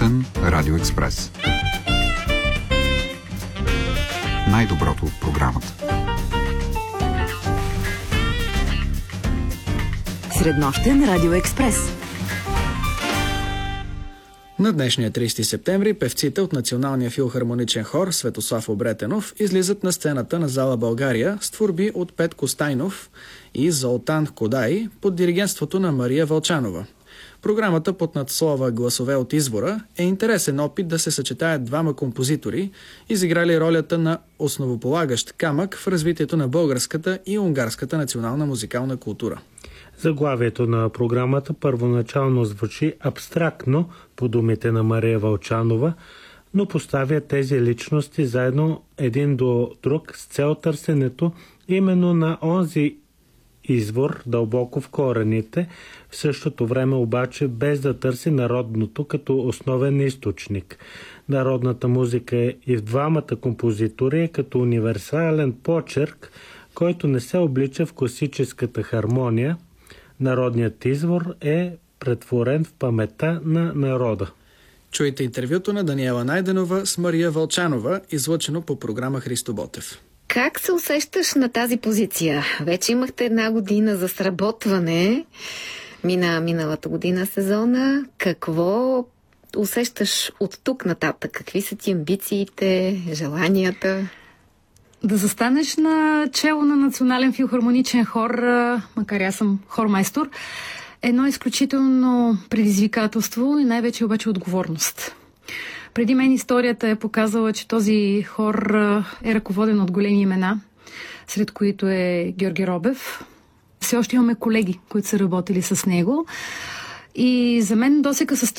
Среднощен радиоекспрес. Най-доброто от програмата. Среднощен радиоекспрес. На днешния 30 септември певците от Националния филхармоничен хор Светослав Обретенов излизат на сцената на зала България с творби от Петко Стайнов и Золтан Кодай под диригентството на Мария Вълчанова. Програмата под надслова "Гласове от извора" е интересен опит да се съчетаят двама композитори, изиграли ролята на основополагащ камък в развитието на българската и унгарската национална музикална култура. Заглавието на програмата първоначално звучи абстрактно по думите на Мария Вълчанова, но поставя тези личности заедно един до друг с цел търсенето именно на онзи извор дълбоко в корените, в същото време обаче без да търси народното като основен източник. Народната музика и в двамата композитори е като универсален почерк, който не се облича в класическата хармония. Народният извор е претворен в паметта на народа. Чуйте интервюто на Даниела Найденова с Мария Вълчанова, излъчено по програма Христо Ботев. Как се усещаш на тази позиция? Вече имахте 1 година за сработване. Миналата година сезона. Какво усещаш от тук нататък? Какви са ти амбициите, желанията? Да застанеш на чело на Национален филхармоничен хор, макар аз съм хормайстор, едно изключително предизвикателство и най-вече обаче отговорност. Преди мен историята е показала, че този хор е ръководен от големи имена, сред които е Георги Робев. Все още имаме колеги, които са работили с него. И за мен досека с